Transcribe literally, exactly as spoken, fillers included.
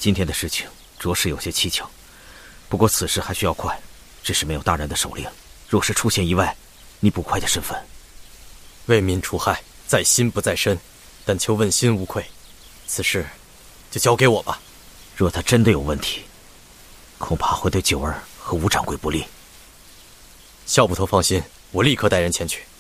今天的事情着实有些蹊跷，不过此事还需要快，只是没有大人的手令。若是出现意外，你捕快的身份， 为民除害，在心不在身，但求问心无愧。此事就交给我吧。 若他真的有问题，恐怕会对九儿和吴掌柜不利。 肖捕头放心，我立刻带人前去。